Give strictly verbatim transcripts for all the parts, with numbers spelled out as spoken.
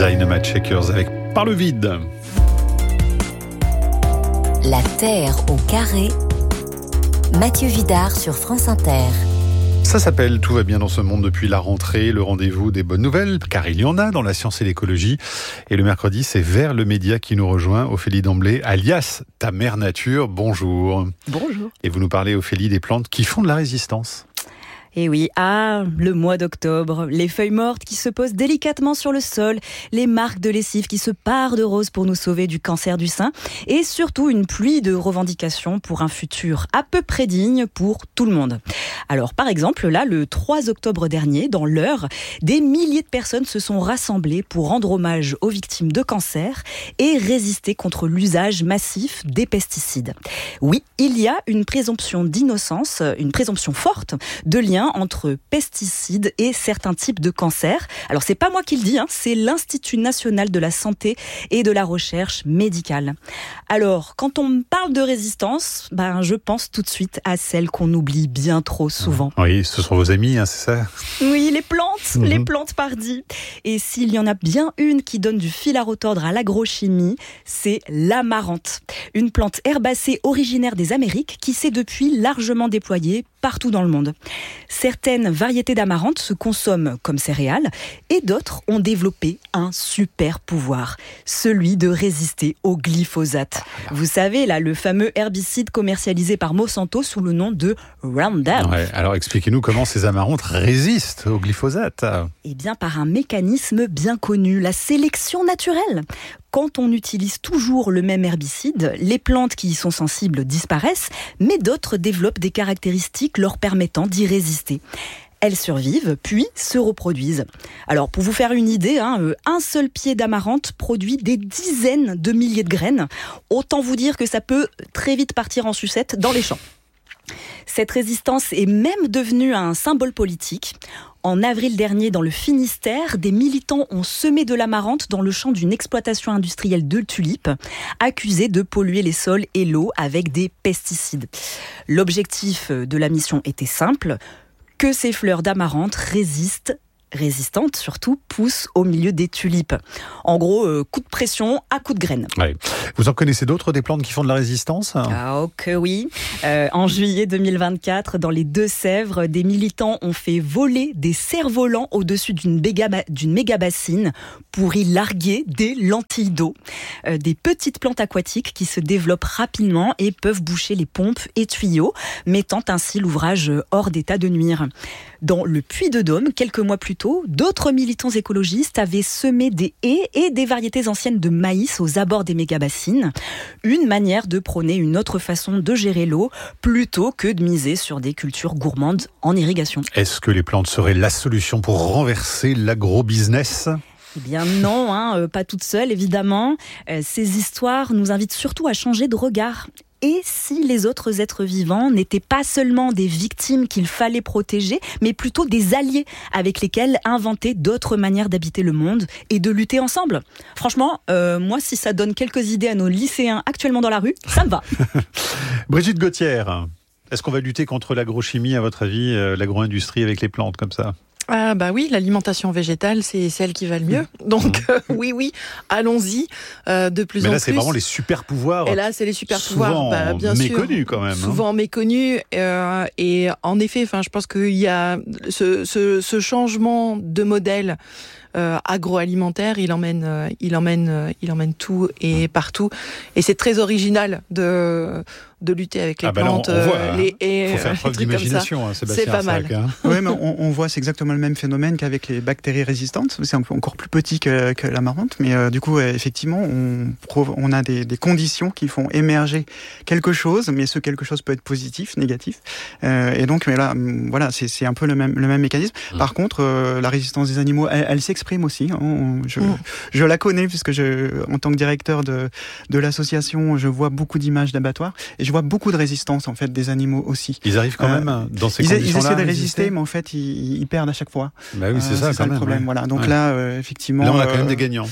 Dynamite Shakers avec Par le vide. La Terre au carré. Mathieu Vidard sur France Inter. Ça s'appelle « Tout va bien dans ce monde depuis la rentrée », le rendez-vous des bonnes nouvelles, car il y en a dans la science et l'écologie. Et le mercredi, c'est Vers le Média qui nous rejoint, Ophélie Damblé, alias ta mère nature. Bonjour. Bonjour. Et vous nous parlez, Ophélie, des plantes qui font de la résistance. Et oui, ah, le mois d'octobre, les feuilles mortes qui se posent délicatement sur le sol, les marques de lessive qui se parent de rose pour nous sauver du cancer du sein, et surtout une pluie de revendications pour un futur à peu près digne pour tout le monde. Alors par exemple, là, le trois octobre dernier, dans l'Eure, des milliers de personnes se sont rassemblées pour rendre hommage aux victimes de cancer et résister contre l'usage massif des pesticides. Oui, il y a une présomption d'innocence, une présomption forte de lien entre pesticides et certains types de cancers. Alors c'est pas moi qui le dis, hein, c'est l'Institut national de la santé et de la recherche médicale. Alors quand on me parle de résistance, ben je pense tout de suite à celle qu'on oublie bien trop souvent. Oui, ce sont vos amis, hein, c'est ça ? Oui, les plantes, mmh. les plantes pardi. Et s'il y en a bien une qui donne du fil à retordre à l'agrochimie, c'est l'amarante. Une plante herbacée originaire des Amériques qui s'est depuis largement déployée partout dans le monde. Certaines variétés d'amarante se consomment comme céréales et d'autres ont développé un super pouvoir, celui de résister au glyphosate. Vous savez, là, le fameux herbicide commercialisé par Monsanto sous le nom de Roundup. Ouais, alors expliquez-nous comment ces amarantes résistent au glyphosate. Eh bien, par un mécanisme bien connu, la sélection naturelle. Quand on utilise toujours le même herbicide, les plantes qui y sont sensibles disparaissent, mais d'autres développent des caractéristiques leur permettant d'y résister. Elles survivent, puis se reproduisent. Alors, pour vous faire une idée, hein, un seul pied d'amarante produit des dizaines de milliers de graines. Autant vous dire que ça peut très vite partir en sucette dans les champs. Cette résistance est même devenue un symbole politique. En avril dernier, dans le Finistère, des militants ont semé de l'amarante dans le champ d'une exploitation industrielle de tulipes, accusés de polluer les sols et l'eau avec des pesticides. L'objectif de la mission était simple, que ces fleurs d'amarante résistent résistantes surtout, poussent au milieu des tulipes. En gros, euh, coup de pression à coup de graines. Ouais. Vous en connaissez d'autres, des plantes qui font de la résistance ? Ah ok oui. Euh, en juillet deux mille vingt-quatre, dans les Deux-Sèvres, des militants ont fait voler des cerfs-volants au-dessus d'une, béga, d'une méga-bassine pour y larguer des lentilles d'eau. Euh, des petites plantes aquatiques qui se développent rapidement et peuvent boucher les pompes et tuyaux, mettant ainsi l'ouvrage hors d'état de nuire. Dans le Puy-de-Dôme, quelques mois plus tôt, d'autres militants écologistes avaient semé des haies et des variétés anciennes de maïs aux abords des méga-bassines. Une manière de prôner une autre façon de gérer l'eau, plutôt que de miser sur des cultures gourmandes en irrigation. Est-ce que les plantes seraient la solution pour renverser l'agro-business ? Eh bien non, hein, euh, pas toutes seules évidemment. Euh, ces histoires nous invitent surtout à changer de regard. Et si les autres êtres vivants n'étaient pas seulement des victimes qu'il fallait protéger, mais plutôt des alliés avec lesquels inventer d'autres manières d'habiter le monde et de lutter ensemble. Franchement, euh, moi, si ça donne quelques idées à nos lycéens actuellement dans la rue, ça me va. Brigitte Gauthier, est-ce qu'on va lutter contre l'agrochimie, à votre avis, euh, l'agro-industrie avec les plantes comme ça ? Ah bah oui, l'alimentation végétale, c'est celle qui va le mieux. Donc euh, oui, oui, allons-y euh, de plus en plus. Mais là, c'est vraiment les super pouvoirs. Et là, c'est les super pouvoirs, souvent bah, bien méconnus sûr, quand même. Souvent hein. méconnus. Euh, et en effet, enfin, je pense qu'il y a ce, ce, ce changement de modèle euh, agroalimentaire, il emmène, euh, il emmène, euh, il emmène tout et partout. Et c'est très original de de lutter avec les ah bah plantes, là, on, on voit, euh, les haies, faut faire preuve d'imagination, hein, Sébastien c'est pas Arsac, mal. Hein. Oui, mais on, on voit c'est exactement le même phénomène qu'avec les bactéries résistantes. C'est un peu encore plus petit que, que l'amarante, mais euh, du coup, euh, effectivement, on, on a des, des conditions qui font émerger quelque chose, mais ce quelque chose peut être positif, négatif. Euh, et donc, mais là, voilà, c'est, c'est un peu le même, le même mécanisme. Mmh. Par contre, euh, la résistance des animaux, elle, elle s'exprime aussi. Hein. Je, mmh. je la connais puisque je, en tant que directeur de, de l'association, je vois beaucoup d'images d'abattoirs et je vois beaucoup de résistance en fait des animaux aussi. Ils arrivent quand même euh, dans ces ils, conditions-là. Ils essaient de résister, résister, mais en fait ils, ils perdent à chaque fois. Bah oui, c'est euh, ça, c'est ça quand le même, problème. ouais. Voilà. Donc ouais. là, euh, effectivement. Là, on a quand euh, même des gagnants.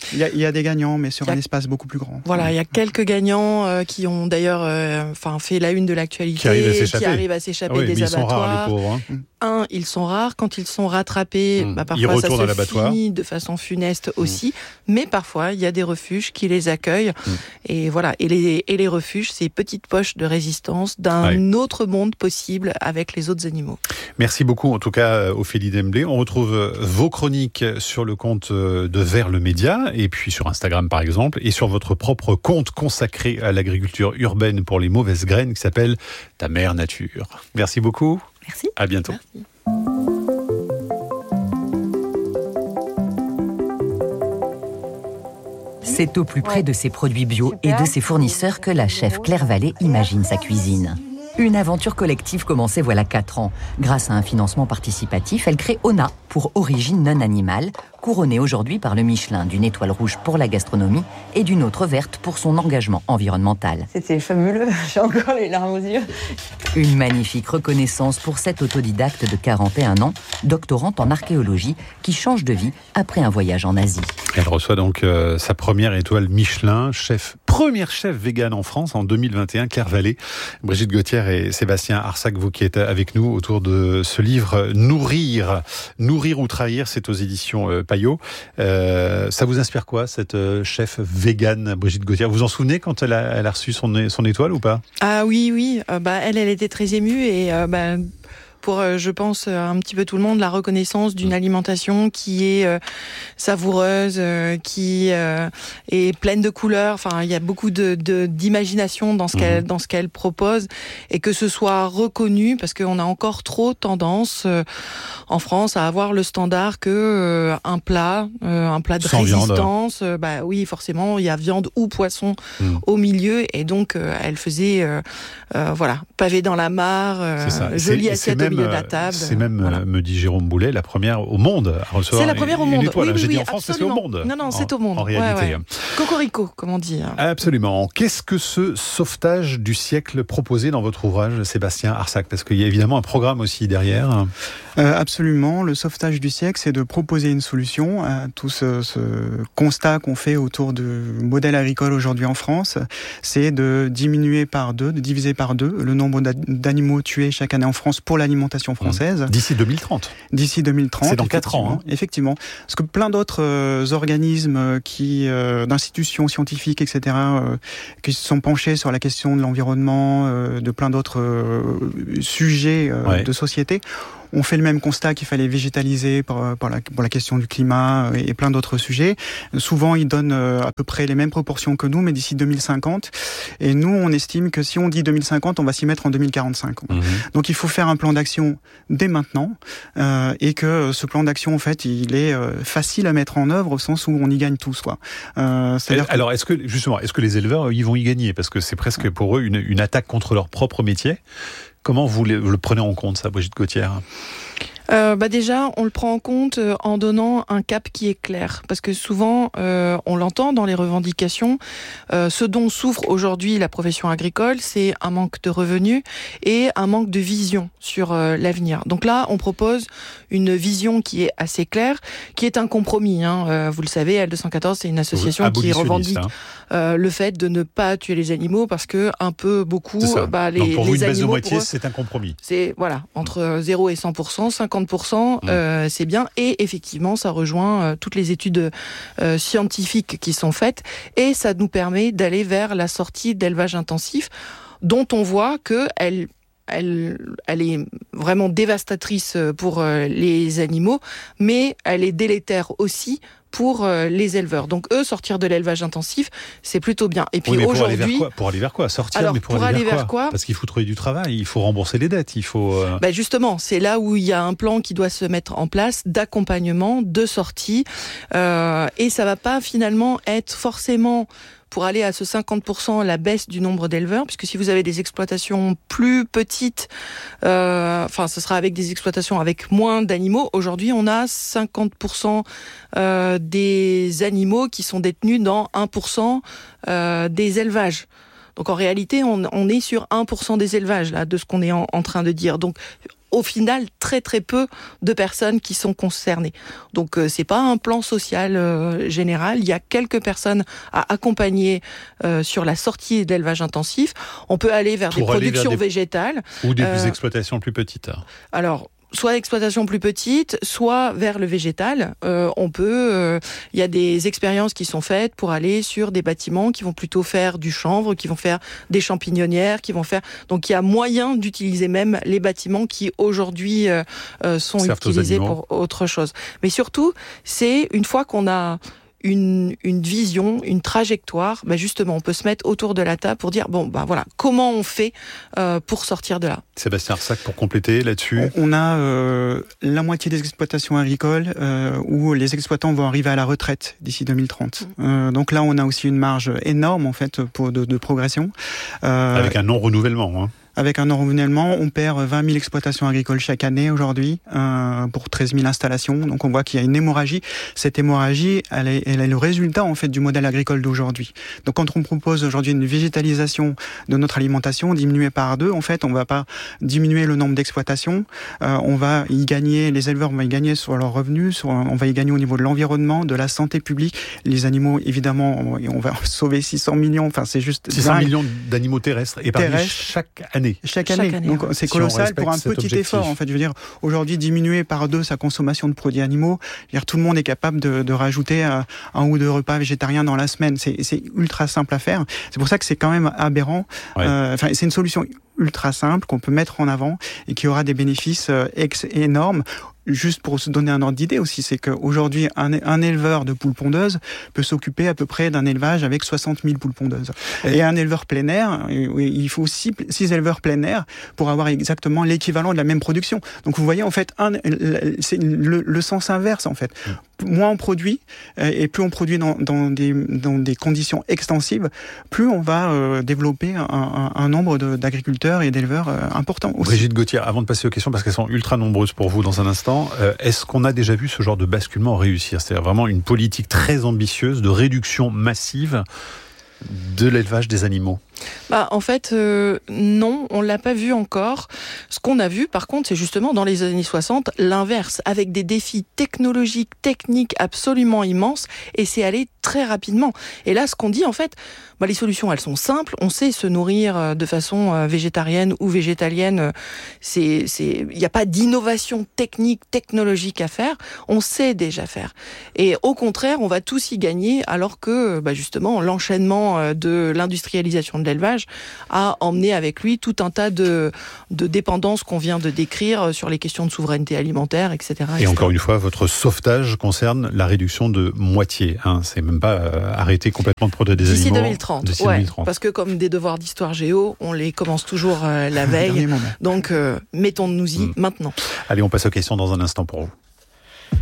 Il y a, il y a des gagnants, mais sur a, un espace beaucoup plus grand. Voilà, il y a quelques gagnants euh, qui ont d'ailleurs euh, fait la une de l'actualité, qui arrivent à s'échapper, qui arrivent à s'échapper ah oui, des mais abattoirs. Ils sont rares, les pauvres. Hein. Un, ils sont rares. Quand ils sont rattrapés, mmh. bah, parfois ça se finit de façon funeste mmh. aussi. Mais parfois, il y a des refuges qui les accueillent. Mmh. Et voilà. Et les, et les refuges, c'est petites poches de résistance d'un ouais. autre monde possible avec les autres animaux. Merci beaucoup, en tout cas, Ophélie Demblay. On retrouve vos chroniques sur le compte de Vers le Média, et puis sur Instagram, par exemple, et sur votre propre compte consacré à l'agriculture urbaine pour les mauvaises graines, qui s'appelle Ta Mère Nature. Merci beaucoup. Merci. À bientôt. Merci. C'est au plus près de ses produits bio et de ses fournisseurs que la chef Claire Vallée imagine sa cuisine. Une aventure collective commencée voilà quatre ans. Grâce à un financement participatif, elle crée Ona pour origine non animale, couronnée aujourd'hui par le Michelin d'une étoile rouge pour la gastronomie et d'une autre verte pour son engagement environnemental. C'était fabuleux, j'ai encore les larmes aux yeux. Une magnifique reconnaissance pour cette autodidacte de quarante et un ans, doctorante en archéologie, qui change de vie après un voyage en Asie. Elle reçoit donc euh, sa première étoile Michelin, chef, première chef végane en France en deux mille vingt et un, Claire Vallée. Brigitte Gauthier et Sébastien Arsac, vous qui êtes avec nous autour de ce livre Nourrir, Nourrir ou trahir, c'est aux éditions euh, Payot. Euh, ça vous inspire quoi, cette euh, chef végane, Brigitte Gauthier? Vous vous en souvenez quand elle a, elle a reçu son, son étoile ou pas? Ah oui, oui. Euh, bah, elle, elle était très émue et euh, bah, pour, euh, je pense, euh, un petit peu tout le monde, la reconnaissance d'une alimentation qui est euh, savoureuse, euh, qui euh, est pleine de couleurs. Enfin, il y a beaucoup de, de, d'imagination dans ce, mmh. qu'elle, dans ce qu'elle propose, et que ce soit reconnu, parce qu'on a encore trop tendance euh, en France à avoir le standard que euh, un plat, euh, un plat de Sans résistance, euh, bah oui, forcément, il y a viande ou poisson mmh. au milieu, et donc euh, elle faisait, euh, euh, voilà, pavé dans la mare, euh, jolie assiette au milieu de la table. C'est même, voilà. me dit Jérôme Boulet, la première au monde à recevoir. C'est la première au monde. Une étoile. Oui, oui, J'ai oui, dit en France, absolument. c'est au monde. Non, non, c'est au monde. En, en réalité. Ouais, ouais. Cocorico, comme on dit. Absolument. Qu'est-ce que ce sauvetage du siècle proposé dans votre ouvrage, Sébastien Arsac? Parce qu'il y a évidemment un programme aussi derrière. Euh, absolument. Le sauvetage du siècle, c'est de proposer une solution à tout ce, ce constat qu'on fait autour du modèle agricole aujourd'hui en France. C'est de diminuer par deux, de diviser par deux le nombre d'animaux tués chaque année en France pour l'alimentation française. D'ici deux mille trente. D'ici deux mille trente. C'est dans quatre ans. Hein. Effectivement. Parce que plein d'autres euh, organismes qui, euh, d'institutions scientifiques, et cetera, euh, qui se sont penchés sur la question de l'environnement, euh, de plein d'autres euh, sujets euh, ouais. de société, on fait le même constat qu'il fallait végétaliser pour, pour, la, pour la question du climat et, et plein d'autres sujets. Souvent, ils donnent à peu près les mêmes proportions que nous, mais d'ici deux mille cinquante. Et nous, on estime que si on dit deux mille cinquante, on va s'y mettre en deux mille quarante-cinq. Mmh. Donc, il faut faire un plan d'action dès maintenant euh, et que ce plan d'action, en fait, il est euh, facile à mettre en œuvre au sens où on y gagne tous, quoi. Euh, c'est-à-dire Alors, est-ce que, justement, est-ce que les éleveurs, ils vont y gagner? Parce que c'est presque pour eux une, une attaque contre leur propre métier. Comment vous le, vous le prenez en compte, ça, Brigitte Gauthier? Euh, bah déjà, on le prend en compte en donnant un cap qui est clair, parce que souvent, euh, on l'entend dans les revendications, euh, ce dont souffre aujourd'hui la profession agricole, c'est un manque de revenus et un manque de vision sur euh, l'avenir. Donc là, on propose une vision qui est assez claire, qui est un compromis. Hein. Euh, vous le savez, L deux cent quatorze, c'est une association qui revendique hein. euh, le fait de ne pas tuer les animaux, parce que un peu, beaucoup, bah, les, Donc pour vous, les une baisse de animaux, moitié, c'est un compromis. C'est voilà, entre zéro et cent pour cent, cinquante pour cent, euh, c'est bien. Et effectivement, ça rejoint euh, toutes les études euh, scientifiques qui sont faites, et ça nous permet d'aller vers la sortie d'élevage intensif, dont on voit que elle Elle, elle est vraiment dévastatrice pour euh, les animaux, mais elle est délétère aussi pour euh, les éleveurs. Donc eux, sortir de l'élevage intensif, c'est plutôt bien. Et puis oui, mais pour aujourd'hui, aller vers quoi pour aller vers quoi Sortir, alors, mais pour, pour aller, aller vers, vers quoi, quoi Parce qu'il faut trouver du travail, il faut rembourser les dettes, il faut. Euh... Ben justement, c'est là où il y a un plan qui doit se mettre en place d'accompagnement, de sortie, euh, et ça va pas finalement être forcément pour aller à ce cinquante pour cent la baisse du nombre d'éleveurs, puisque si vous avez des exploitations plus petites, euh, enfin ce sera avec des exploitations avec moins d'animaux. Aujourd'hui, on a cinquante pour cent euh, des animaux qui sont détenus dans un pour cent euh, des élevages. Donc en réalité, on, on est sur un pour cent des élevages, là, de ce qu'on est en, en train de dire. Donc au final très très peu de personnes qui sont concernées. Donc euh, c'est pas un plan social euh, général. Il y a quelques personnes à accompagner euh, sur la sortie d'élevage intensif. On peut aller vers Pour des productions vers des... végétales ou des euh, exploitations plus petites. Alors. Soit exploitation plus petite, soit vers le végétal. Euh, on peut, il euh, y a des expériences qui sont faites pour aller sur des bâtiments qui vont plutôt faire du chanvre, qui vont faire des champignonnières, qui vont faire. Donc il y a moyen d'utiliser même les bâtiments qui aujourd'hui euh, euh, sont Servent utilisés pour autre chose. Mais surtout, c'est une fois qu'on a Une, une vision, une trajectoire, ben justement, on peut se mettre autour de la table pour dire, bon, ben voilà, comment on fait euh, pour sortir de là. Sébastien Arsac, pour compléter là-dessus. On, on a euh, la moitié des exploitations agricoles euh, où les exploitants vont arriver à la retraite d'ici deux mille trente. Mmh. Euh, donc là, on a aussi une marge énorme, en fait, pour de, de progression. Euh, Avec un non-renouvellement, hein. Avec un non-renouvellement, on perd vingt mille exploitations agricoles chaque année aujourd'hui euh, pour treize mille installations. Donc on voit qu'il y a une hémorragie. Cette hémorragie, elle est, elle est le résultat en fait du modèle agricole d'aujourd'hui. Donc quand on propose aujourd'hui une végétalisation de notre alimentation diminuée par deux, en fait, on va pas diminuer le nombre d'exploitations. Euh, on va y gagner, les éleveurs vont y gagner sur leurs revenus, sur, on va y gagner au niveau de l'environnement, de la santé publique. Les animaux, évidemment, on va sauver six cents millions. Enfin, c'est juste six cents millions d'animaux terrestres épargnés terrestres. chaque année. Chaque année. Chaque année. Donc c'est colossal si pour un petit objectif. effort. En fait, je veux dire, aujourd'hui diminuer par deux sa consommation de produits animaux. Je veux dire, tout le monde est capable de, de rajouter euh, un ou deux repas végétariens dans la semaine. C'est, c'est ultra simple à faire. C'est pour ça que c'est quand même aberrant. Ouais. Euh, enfin, c'est une solution ultra simple qu'on peut mettre en avant et qui aura des bénéfices euh, ex- énormes. Juste pour se donner un ordre d'idée aussi, c'est qu'aujourd'hui, un, un éleveur de poules pondeuses peut s'occuper à peu près d'un élevage avec soixante mille poules pondeuses. Et, et un éleveur plein air, il faut six, six éleveurs plein air pour avoir exactement l'équivalent de la même production. Donc vous voyez, en fait, un, c'est le, le sens inverse, en fait. Moins on produit, et plus on produit dans, dans, des, dans des conditions extensives, plus on va euh, développer un, un, un nombre de, d'agriculteurs et d'éleveurs euh, importants aussi. Brigitte Gauthier, avant de passer aux questions, parce qu'elles sont ultra nombreuses pour vous dans un instant, est-ce qu'on a déjà vu ce genre de basculement réussir ? C'est-à-dire vraiment une politique très ambitieuse de réduction massive de l'élevage des animaux ? Bah, en fait, euh, non, on l'a pas vu encore. Ce qu'on a vu, par contre, c'est justement dans les années soixante, l'inverse, avec des défis technologiques, techniques absolument immenses, et c'est allé très rapidement. Et là, ce qu'on dit, en fait, bah, les solutions, elles sont simples. On sait se nourrir de façon végétarienne ou végétalienne. C'est, c'est, il n'y a pas d'innovation technique, technologique à faire. On sait déjà faire. Et au contraire, on va tous y gagner, alors que, bah, justement, l'enchaînement de l'industrialisation de l'élevage a emmené avec lui tout un tas de, de dépendances qu'on vient de décrire sur les questions de souveraineté alimentaire, et cetera. Et, et cetera. Encore une fois, votre sauvetage concerne la réduction de moitié. Hein. C'est même pas euh, arrêter complètement de produire des d'ici aliments. deux mille trente, d'ici ouais, deux mille trente. Parce que comme des devoirs d'histoire géo, on les commence toujours euh, la veille. Donc, euh, mettons-nous-y mmh. maintenant. Allez, on passe aux questions dans un instant pour vous.